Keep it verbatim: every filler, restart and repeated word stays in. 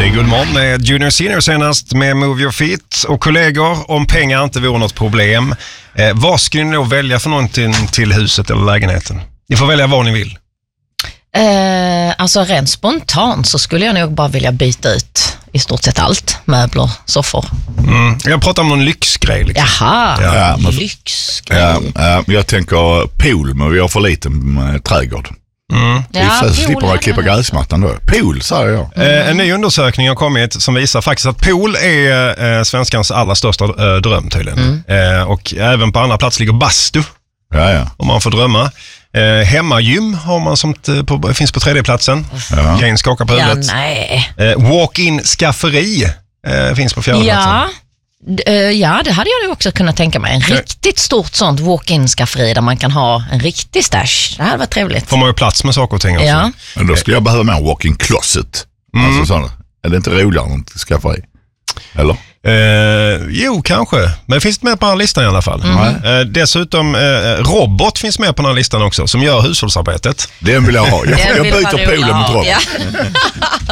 Det är Guldmorgon med Junior Senior senast med Move Your Feet och kollegor. Om pengar inte vore något problem, eh, vad skulle ni då välja för någonting till huset eller lägenheten? Ni får välja vad ni vill. Eh, alltså rent spontant så skulle jag nog bara vilja byta ut i stort sett allt. Möbler, soffor. Mm. Jag pratar om någon lyxgrej. Liksom. Jaha, Ja, ja, men- lyxgrej. Ja, ja, jag tänker pool, men vi har för liten äh, trädgård. Mm. Det är så slipper man klippa gräsmattan då. Pool, säger jag. Eh, en ny undersökning har kommit som visar faktiskt att pool är eh, svenskans allra största eh, dröm tydligen. Mm. Eh, och även på andra plats ligger bastu, Ja, ja. om man får drömma. Eh, hemmagym har man som t- på, finns på tredje platsen. Ja. Jane skakar på Ja, huvudet. nej. Eh, walk-in skafferi eh, finns på fjärde platsen. Ja, d- eh, ja, det hade jag nog också kunnat tänka mig. En Okej. riktigt stort sånt walk-in skafferi där man kan ha en riktig stash. Det hade varit trevligt. Får man ju plats med saker och ting också. Ja. Men då skulle jag behöva med en walk-in closet. Mm. Alltså sådana. Är det inte roligare än att skaffa i? Eller? Eh, jo, kanske. Men det finns med på den här listan i alla fall. Mm. Eh, dessutom, eh, robot finns med på den här listan också, som gör hushållsarbetet. Den vill jag ha. Jag, Den jag vill byter Carola poolen mot ha. Robert. Ja.